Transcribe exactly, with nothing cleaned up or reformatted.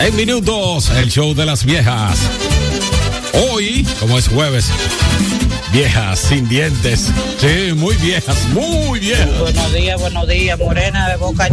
En minutos, el show de las viejas. Hoy, como es jueves, viejas sin dientes. Sí, muy viejas, muy viejas. Buenos días, buenos días, Morena de Boca